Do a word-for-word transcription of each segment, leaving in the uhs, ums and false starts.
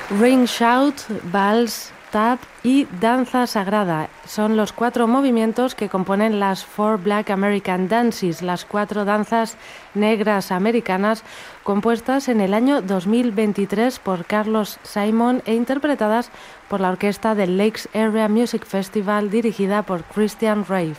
Ring Shout, Vals, Tap y Danza Sagrada son los cuatro movimientos que componen las Four Black American Dances, las cuatro danzas negras americanas compuestas en el año dos mil veintitrés por Carlos Simon e interpretadas por la orquesta del Lakes Area Music Festival dirigida por Christian Rave.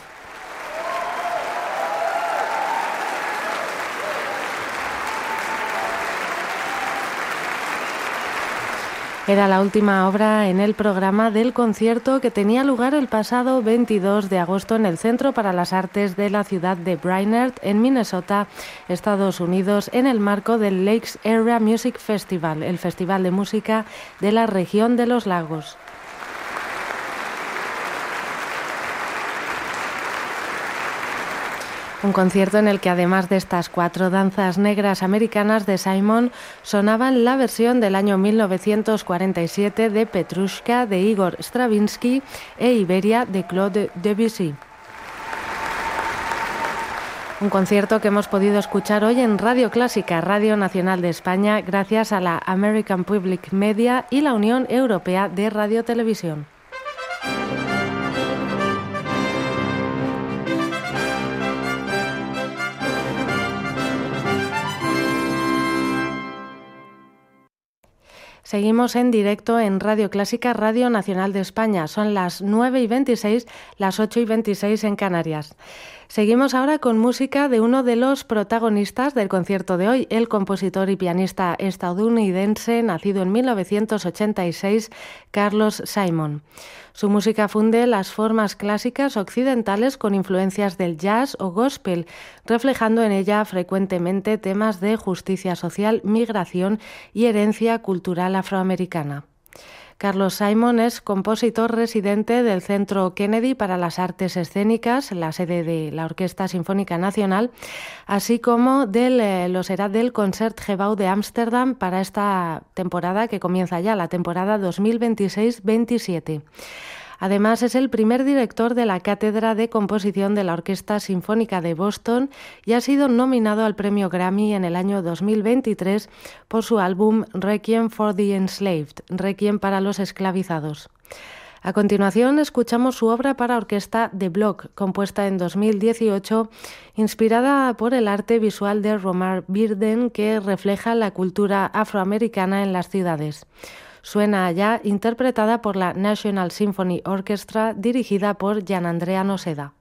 Era la última obra en el programa del concierto que tenía lugar el pasado veintidós de agosto en el Centro para las Artes de la ciudad de Brainerd, en Minnesota, Estados Unidos, en el marco del Lakes Area Music Festival, el festival de música de la región de los lagos. Un concierto en el que además de estas cuatro danzas negras americanas de Simon sonaban la versión del año mil novecientos cuarenta y siete de Petrushka de Igor Stravinsky e Iberia de Claude Debussy. Un concierto que hemos podido escuchar hoy en Radio Clásica, Radio Nacional de España, gracias a la American Public Media y la Unión Europea de Radiotelevisión. Seguimos en directo en Radio Clásica, Radio Nacional de España. Son las nueve y veintiséis, las ocho y veintiséis en Canarias. Seguimos ahora con música de uno de los protagonistas del concierto de hoy, el compositor y pianista estadounidense, nacido en mil novecientos ochenta y seis, Carlos Simon. Su música funde las formas clásicas occidentales con influencias del jazz o gospel, reflejando en ella frecuentemente temas de justicia social, migración y herencia cultural afroamericana. Carlos Simon es compositor residente del Centro Kennedy para las Artes Escénicas, la sede de la Orquesta Sinfónica Nacional, así como del, eh, lo será del Concertgebouw de Ámsterdam para esta temporada que comienza ya, la temporada dos mil veintiséis veintisiete. Además, es el primer director de la Cátedra de Composición de la Orquesta Sinfónica de Boston y ha sido nominado al Premio Grammy en el año dos mil veintitrés por su álbum Requiem for the Enslaved, Requiem para los esclavizados. A continuación, escuchamos su obra para orquesta The Block, compuesta en dos mil dieciocho, inspirada por el arte visual de Romar Bearden, que refleja la cultura afroamericana en las ciudades. Suena allá, interpretada por la National Symphony Orchestra, dirigida por Gianandrea Noseda.